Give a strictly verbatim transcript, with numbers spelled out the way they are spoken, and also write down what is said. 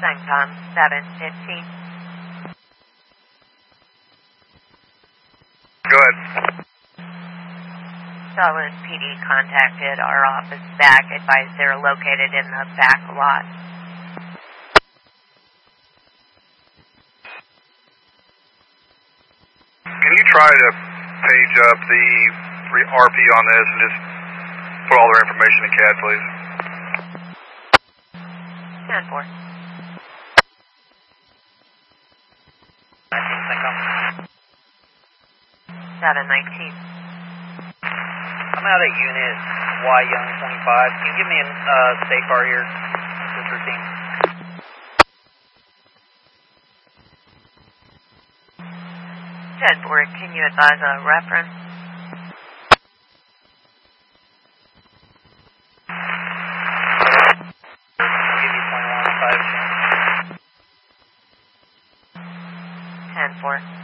CENTCOM seven fifteen. Go ahead. Sutherland P D contacted our office back, advised they're located in the back lot. Can you try to page up the R P on this and just put all their information in C A D, please? ten four. nineteen CENTCOM. seven nineteen. I'm out at unit Y Young twenty-five. Can you give me a uh, safe car here? This routine. ten four, can you advise a reference? I'll give you twenty-one five. ten four.